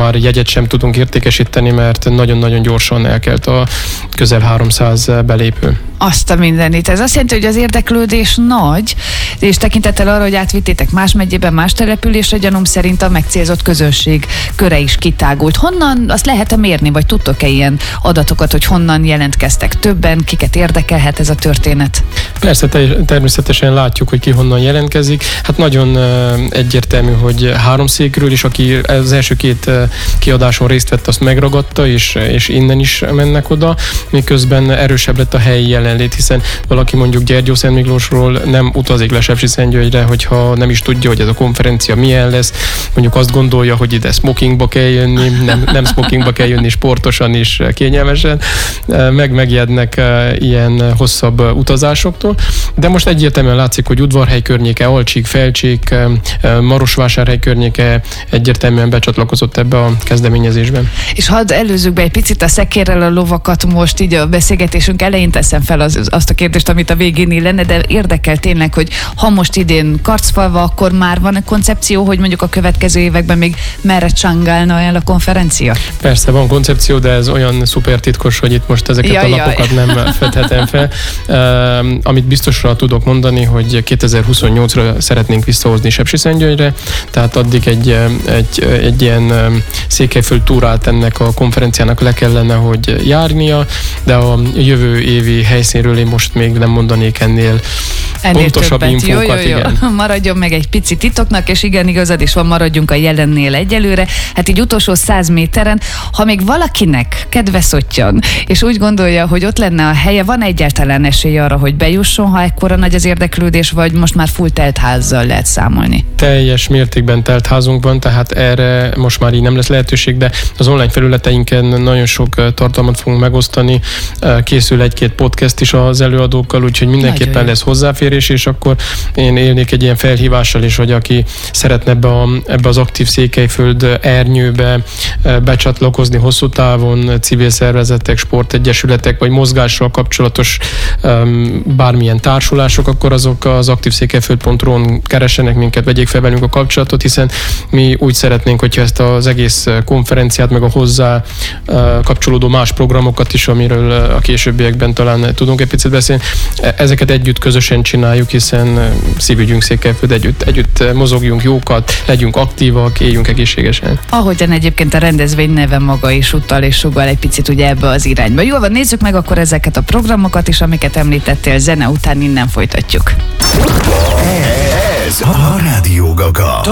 már jegyet sem tudunk értékesíteni, mert nagyon-nagyon gyorsan elkelt a közel 300 belépő. Azt a mindenit. Ez azt jelenti, hogy az érdeklődés nagy, és tekintettel arra, hogy átvittétek más megyében, más településre, gyanúm szerint a megcélzott közönség köre is kitágult. Honnan azt lehet mérni, vagy tudtok-e ilyen adatokat, hogy honnan jelentkeztek többen, kiket érdekelhet ez a történet? Persze, természetesen látjuk, hogy ki honnan jelentkezik. Hát nagyon egyértelmű, hogy Háromszékről is, aki az első 2 kiadáson részt vett, azt megragadta, és innen is mennek oda, miközben erősebb lett a helyi jelenlét, hiszen valaki mondjuk Gyergyószentmiklósról nem utazik le Sepsiszentgyörgyre, hogyha nem is tudja, hogy ez a konferencia milyen lesz, mondjuk azt gondolja, hogy ide smokingba kell jönni, nem smokingba kell jönni, sportosan és kényelmesen, megijednek ilyen hosszabb utazásoktól, de most egyértelműen látszik, hogy Udvarhely környéke, Alcsík, Felcsík, Marosvásárhely környéke egyértelműen becsatlakozott ebbe a kezdeményezésben. És hadd előzzük be egy picit a szekérrel a lovakat, most így a beszélgetésünk elején teszem fel azt a kérdést, amit a végén lenne, de érdekel tényleg, hogy ha most idén Karcfalva, akkor már van egy koncepció, hogy mondjuk a következő években még merre csangálna el a konferencia? Persze van koncepció, de ez olyan szuper titkos, hogy itt most ezeket a lapokat nem fedhetem fel. Amit biztosra tudok mondani, hogy 2028-ra szeretnénk visszahozni Sepsiszentgyörgyre, tehát addig egy ilyen Székelyföld túrát ennek a konferenciának le kellene, hogy járnia, de a jövő évi helyszínről én most még nem mondanék ennél pontosabb infókat. Jó. Maradjon meg egy pici titoknak, és igen, igazad is van, maradjunk a jelennél egyelőre. Hát így utolsó 100 méteren, ha még valakinek kedve szottyan, és úgy gondolja, hogy ott lenne a helye, van egyáltalán esély arra, hogy bejusson, ha ekkora nagy az érdeklődés, vagy most már full telt házzal lehet számolni? Teljes mértékben telt házunk van, tehát erre most már így nem lesz lehetőség, de az online felületeinken nagyon sok tartalmat fogunk megosztani. Készül 1-2 podcast is az előadókkal, úgyhogy mindenképpen lesz hozzáférés, és akkor én élnék egy ilyen felhívással is, hogy aki szeretne ebbe az aktív Székelyföld ernyőbe becsatlakozni hosszú távon, civil szervezetek, sportegyesületek, vagy mozgással kapcsolatos bármilyen társulások, akkor azok az aktivszékelyföld.ru-n keressenek minket, vegyék fel velünk a kapcsolatot, hiszen mi úgy szeretnénk, hogyha ezt az egész konferenciát, meg a hozzá kapcsolódó más programokat is, amiről a későbbiekben talán tudunk egy picit beszélni, ezeket együtt közösen csináljuk, hiszen szívügyünk Székelyföld, együtt mozogjunk jókat, legyünk aktívak, éljünk egészségesen. Ahogyan egyébként a rendezvény neve maga is utal és sugall egy picit ugye ebbe az irányba. Jól van, nézzük meg akkor ezeket a programokat is, amiket említettél, zene után innen folytatjuk. Ez a Rádió Gaga.